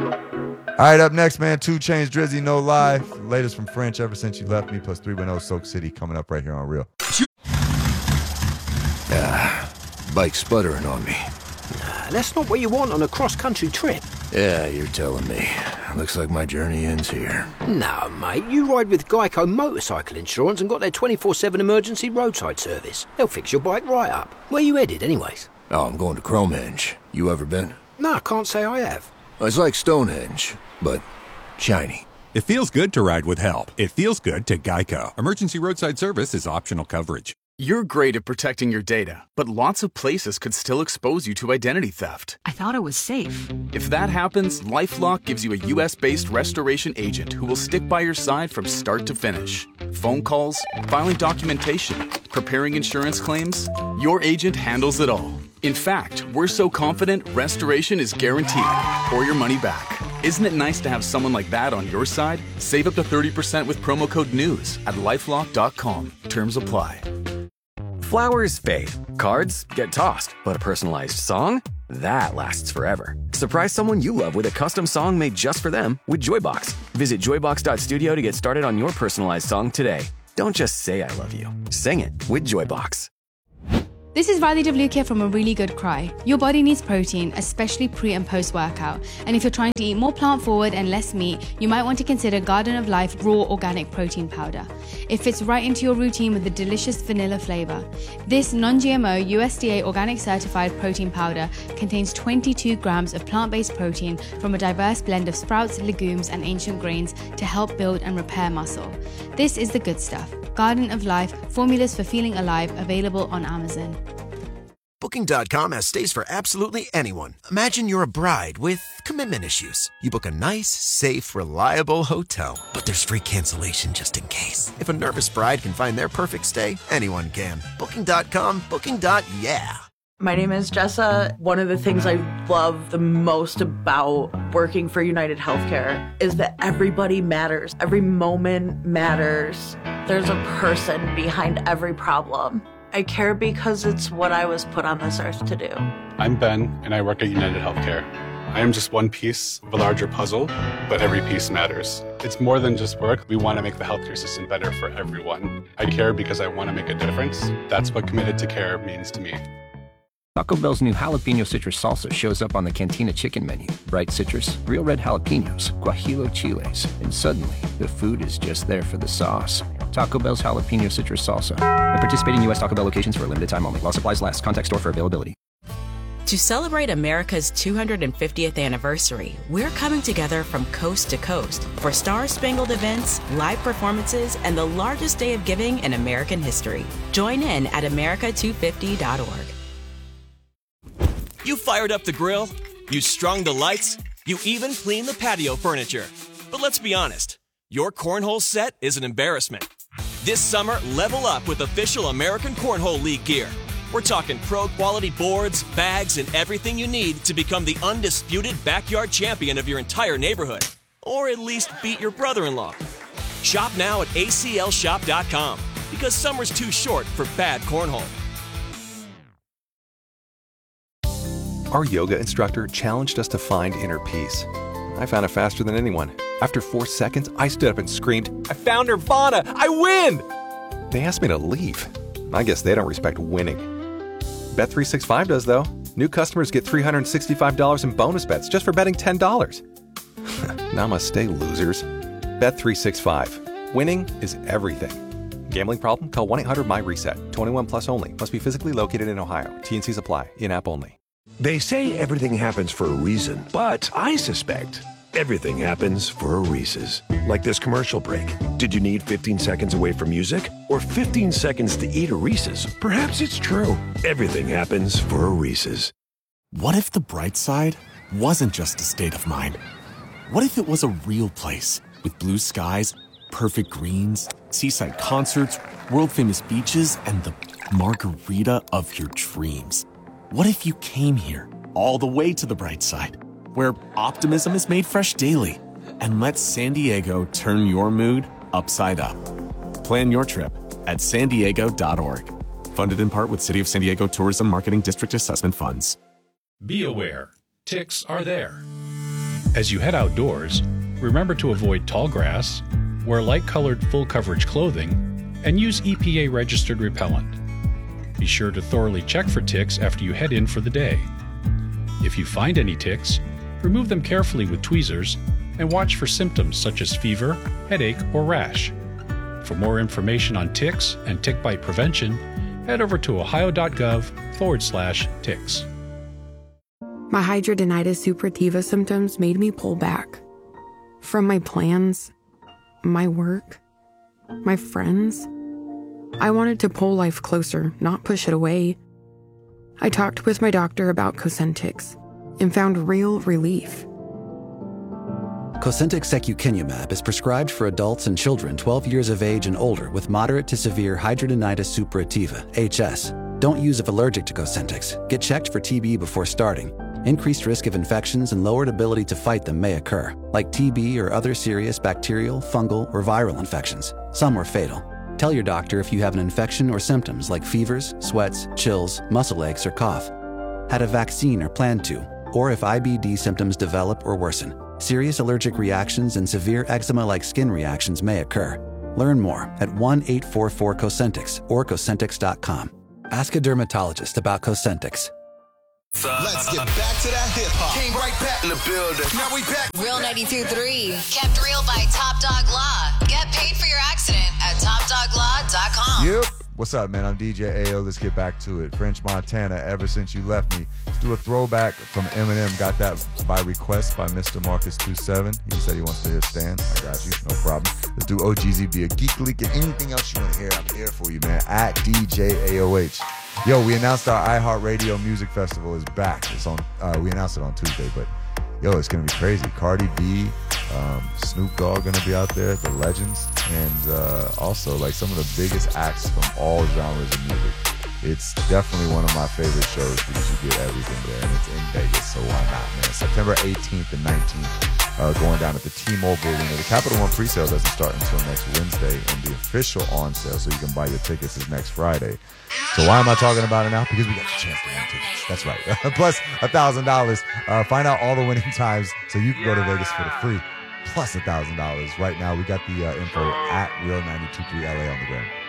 All right, up next, man, 2 Chainz, Drizzy, No Lie. Latest from French, Ever Since You Left Me, plus 310 Soak City coming up right here on Real. Bike sputtering on me. That's not what you want on a cross-country trip. Yeah, you're telling me. Looks like my journey ends here. No, mate, you ride with Geico Motorcycle Insurance and got their 24/7 emergency roadside service. They'll fix your bike right up. Where you headed, anyways? Oh, I'm going to Cromenge. You ever been? No, I can't say I have. It's like Stonehenge, but shiny. It feels good to ride with help. It feels good to Geico. Emergency roadside service is optional coverage. You're great at protecting your data, but lots of places could still expose you to identity theft. I thought it was safe. If that happens, LifeLock gives you a US-based restoration agent who will stick by your side from start to finish. Phone calls, filing documentation, preparing insurance claims, your agent handles it all. In fact, we're so confident restoration is guaranteed or your money back. Isn't it nice to have someone like that on your side? Save up to 30% with promo code NEWS at LifeLock.com. Terms apply. Flowers fade, cards get tossed, but a personalized song? That lasts forever. Surprise someone you love with a custom song made just for them with Joybox. Visit joybox.studio to get started on your personalized song today. Don't just say I love you. Sing it with Joybox. This is Riley DeVluke from A Really Good Cry. Your body needs protein, especially pre and post workout. And if you're trying to eat more plant forward and less meat, you might want to consider Garden of Life Raw Organic Protein Powder. It fits right into your routine with a delicious vanilla flavor. This non-GMO USDA organic certified protein powder contains 22 grams of plant-based protein from a diverse blend of sprouts, legumes, and ancient grains to help build and repair muscle. This is the good stuff. Garden of Life, formulas for feeling alive, available on Amazon. Booking.com has stays for absolutely anyone. Imagine you're a bride with commitment issues. You book a nice, safe, reliable hotel. But there's free cancellation just in case. If a nervous bride can find their perfect stay, anyone can. Booking.com, booking.yeah. My name is Jessa. One of the things I love the most about working for United Healthcare is that everybody matters. Every moment matters. There's a person behind every problem. I care because it's what I was put on this earth to do. I'm Ben, and I work at United Healthcare. I am just one piece of a larger puzzle, but every piece matters. It's more than just work. We want to make the healthcare system better for everyone. I care because I want to make a difference. That's what committed to care means to me. Taco Bell's new jalapeno citrus salsa shows up on the Cantina chicken menu. Bright citrus, real red jalapenos, guajillo chiles, and suddenly the food is just there for the sauce. Taco Bell's jalapeno citrus salsa. At participating U.S. Taco Bell locations for a limited time only. While supplies last. Contact store for availability. To celebrate America's 250th anniversary, we're coming together from coast to coast for star-spangled events, live performances, and the largest day of giving in American history. Join in at america250.org. You fired up the grill, you strung the lights, you even cleaned the patio furniture. But let's be honest, your cornhole set is an embarrassment. This summer, level up with official American Cornhole League gear. We're talking pro-quality boards, bags, and everything you need to become the undisputed backyard champion of your entire neighborhood. Or at least beat your brother-in-law. Shop now at aclshop.com, because summer's too short for bad cornhole. Our yoga instructor challenged us to find inner peace. I found it faster than anyone. After 4 seconds, I stood up and screamed, "I found Nirvana! I win!" They asked me to leave. I guess they don't respect winning. Bet365 does, though. New customers get $365 in bonus bets just for betting $10. Namaste, losers. Bet365. Winning is everything. Gambling problem? Call 1-800-MY-RESET. 21 plus only. Must be physically located in Ohio. T&Cs apply. In-app only. They say everything happens for a reason, but I suspect everything happens for a Reese's. Like this commercial break. Did you need 15 seconds away from music? Or 15 seconds to eat a Reese's? Perhaps it's true. Everything happens for a Reese's. What if the bright side wasn't just a state of mind? What if it was a real place with blue skies, perfect greens, seaside concerts, world-famous beaches, and the margarita of your dreams? What if you came here, all the way to the bright side, where optimism is made fresh daily, and let San Diego turn your mood upside up? Plan your trip at sandiego.org. Funded in part with City of San Diego Tourism Marketing District Assessment Funds. Be aware, ticks are there. As you head outdoors, remember to avoid tall grass, wear light-colored full-coverage clothing, and use EPA-registered repellent. Be sure to thoroughly check for ticks after you head in for the day. If you find any ticks, remove them carefully with tweezers and watch for symptoms such as fever, headache, or rash. For more information on ticks and tick bite prevention, head over to ohio.gov/ticks. My hidradenitis suppurativa symptoms made me pull back. From my plans, my work, my friends. I wanted to pull life closer, not push it away. I talked with my doctor about Cosentyx and found real relief. Cosentyx secukinumab is prescribed for adults and children 12 years of age and older with moderate to severe hidradenitis suppurativa, HS. Don't use if allergic to Cosentyx. Get checked for TB before starting. Increased risk of infections and lowered ability to fight them may occur, like TB or other serious bacterial, fungal, or viral infections. Some are fatal. Tell your doctor if you have an infection or symptoms like fevers, sweats, chills, muscle aches, or cough. Had a vaccine or plan to, or if IBD symptoms develop or worsen. Serious allergic reactions and severe eczema-like skin reactions may occur. Learn more at 1-844-COSENTYX or Cosentyx.com. Ask a dermatologist about Cosentyx. Let's get back to that hip-hop. Came right back in the building. Now we back. Real 92.3. Kept real by Top Dog Law. Get paid for your accident at TopDogLaw.com. Yep. What's up, man? I'm DJ AO. Let's get back to it. French Montana, Ever Since You Left Me. Let's do a throwback from Eminem. Got that by request by Mr. Marcus27. He said he wants to hear Stan. I got you. No problem. Let's do OGZ Be a Geek Leak and anything else you want to hear. I'm here for you, man. At DJ AOH. Yo, we announced our iHeartRadio Music Festival is back. It's on. We announced it on Tuesday, but yo, it's gonna be crazy. Cardi B, Snoop Dogg gonna be out there, the legends, and also like some of the biggest acts from all genres of music. It's definitely one of my favorite shows because you get everything there, and it's in Vegas, so why not, man? September 18th and 19th, going down at the T-Mobile Arena. The Capital One presale doesn't start until next Wednesday, and the official on sale, so you can buy your tickets, is next Friday. So why am I talking about it now? Because we got the chance to win tickets. That's right. Plus $1,000. Find out all the winning times so you can go to Vegas for the free. Plus $1,000. Right now, we got the info at Real 92.3 LA on the ground.